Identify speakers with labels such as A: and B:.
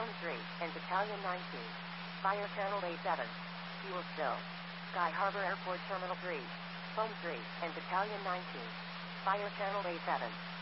A: Foam 3 and Battalion 19. Fire Channel A7. Fuel still. Sky Harbor Airport Terminal 3. Foam 3 and Battalion 19. Fire Channel A7.